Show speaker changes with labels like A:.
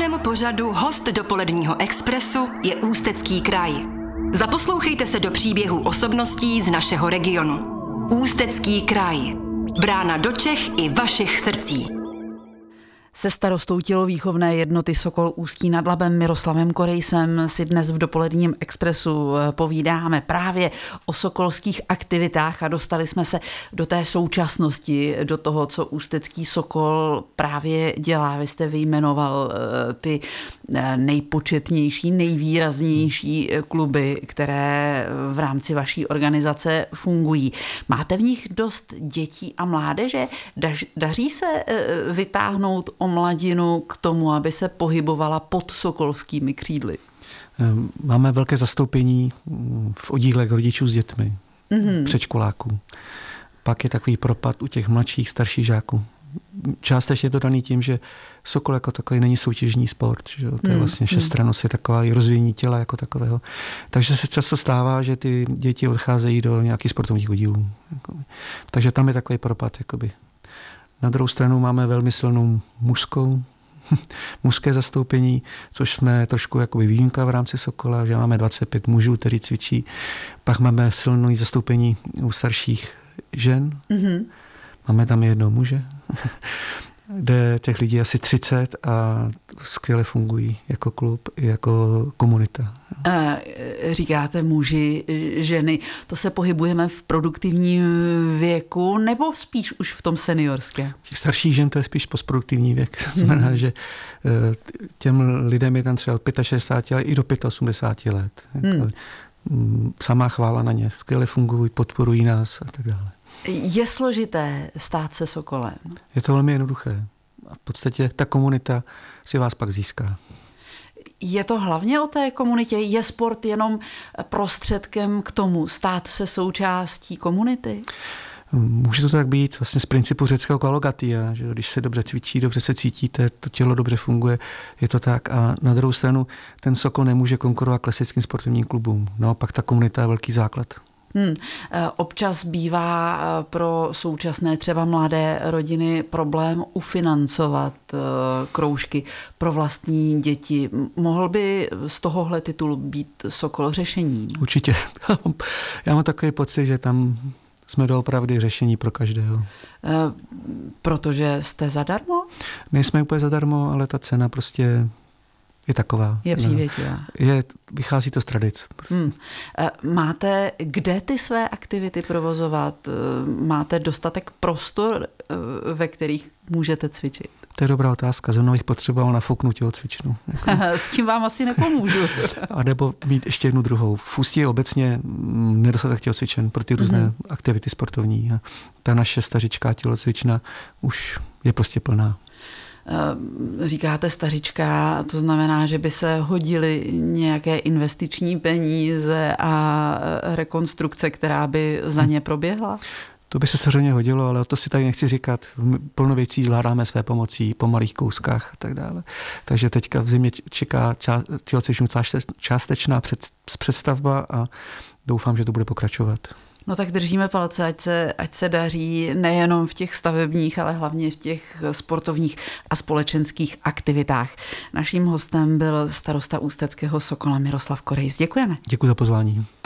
A: našem pořadu host dopoledního Expressu je Ústecký kraj. Zaposlouchejte se do příběhů osobností z našeho regionu. Ústecký kraj. Brána do Čech i vašich srdcí.
B: Se starostou tělovýchovné jednoty Sokol Ústí nad Labem Miroslavem Korejsem si dnes v dopoledním Expressu povídáme právě o sokolských aktivitách a dostali jsme se do té současnosti, do toho, co Ústecký Sokol právě dělá. Vy jste vyjmenoval ty nejpočetnější, nejvýraznější kluby, které v rámci vaší organizace fungují. Máte v nich dost dětí a mládeže? Daří se vytáhnout o mladinu k tomu, aby se pohybovala pod sokolskými křídly?
C: Máme velké zastoupení v oddílech rodičů s dětmi, předškoláků. Pak je takový propad u těch mladších, starších žáků. Částečně je to daný tím, že Sokol jako takový není soutěžní sport. Že? To je vlastně všestrannost, je taková i rozvíjení těla jako takového. Takže se často stává, že ty děti odcházejí do nějakých sportovních oddílů. Takže tam je takový propad. Jakoby. Na druhou stranu máme velmi silnou mužské zastoupení, což jsme trošku jakoby výjimka v rámci Sokola, že máme 25 mužů, kteří cvičí. Pak máme silné zastoupení u starších žen. Máme tam jednou muže, kde těch lidí asi 30 a skvěle fungují jako klub i jako komunita.
B: Říkáte muži, ženy, to se pohybujeme v produktivním věku nebo spíš už v tom seniorském?
C: Těch starších žen to je spíš postproduktivní věk. To znamená, že těm lidem je tam třeba od 65, ale i do 85 let. Samá chvála na ně. Skvěle fungují, podporují nás a tak dále.
B: Je složité stát se Sokolem?
C: Je to velmi jednoduché. V podstatě ta komunita si vás pak získá.
B: Je to hlavně o té komunitě? Je sport jenom prostředkem k tomu stát se součástí komunity?
C: Může to tak být vlastně z principu řeckého kalogatia, že když se dobře cvičí, dobře se cítíte, to tělo dobře funguje, je to tak. A na druhou stranu ten Sokol nemůže konkurovat klasickým sportovním klubům. Naopak ta komunita je velký základ.
B: Občas bývá pro současné třeba mladé rodiny problém ufinancovat kroužky pro vlastní děti. Mohl by z tohohle titulu být Sokol řešením?
C: Určitě. Já mám takový pocit, že tam jsme doopravdy řešení pro každého.
B: Protože jste zadarmo?
C: Nejsme úplně zadarmo, ale ta cena prostě je taková.
B: Je přívětivá.
C: Vychází to z tradic. Prostě.
B: Máte kde ty své aktivity provozovat? Máte dostatek prostor, ve kterých můžete cvičit?
C: To je dobrá otázka. Zrovna bych potřeboval nafouknout tělocvičnu.
B: S tím vám asi nepomůžu.
C: A nebo mít ještě jednu druhou. V Ústí je obecně nedostatek tělocvičen pro ty různé aktivity sportovní. A ta naše stařická tělocvična už je prostě plná.
B: Říkáte stařička, to znamená, že by se hodily nějaké investiční peníze a rekonstrukce, která by za ně proběhla?
C: To by se samozřejmě hodilo, ale o to si tady nechci říkat. Plno věcí zvládáme své pomocí, po malých kouskách a tak dále. Takže teďka v zimě čeká tělocvičnu částečná představba a doufám, že to bude pokračovat.
B: No tak držíme palce, ať se daří nejenom v těch stavebních, ale hlavně v těch sportovních a společenských aktivitách. Naším hostem byl starosta ústeckého Sokola Miroslav Korejs. Děkujeme.
C: Děkuji za pozvání.